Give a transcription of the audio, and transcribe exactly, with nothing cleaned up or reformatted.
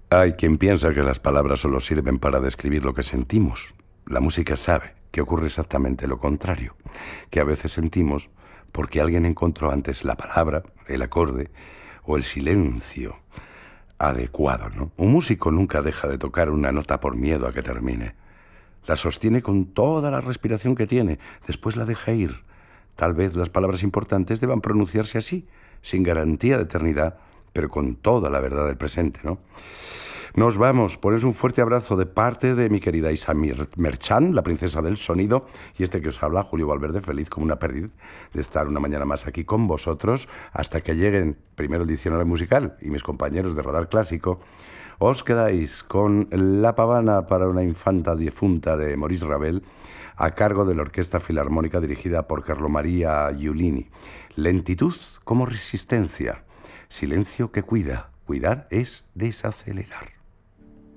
Hay quien piensa que las palabras solo sirven para describir lo que sentimos. La música sabe que ocurre exactamente lo contrario, que a veces sentimos porque alguien encontró antes la palabra, el acorde o el silencio adecuado, ¿no? Un músico nunca deja de tocar una nota por miedo a que termine. La sostiene con toda la respiración que tiene, después la deja ir. Tal vez las palabras importantes deban pronunciarse así, sin garantía de eternidad, pero con toda la verdad del presente, ¿no? Nos vamos. Pones un fuerte abrazo de parte de mi querida Isa Merchan, la princesa del sonido, y este que os habla, Julio Valverde, feliz como una perdiz de estar una mañana más aquí con vosotros, hasta que lleguen primero el diccionario musical y mis compañeros de Radar Clásico. Os quedáis con La Pavana para una infanta difunta de Maurice Ravel, a cargo de la Orquesta Filarmónica dirigida por Carlo Maria Giulini. Lentitud como resistencia, silencio que cuida. Cuidar es desacelerar.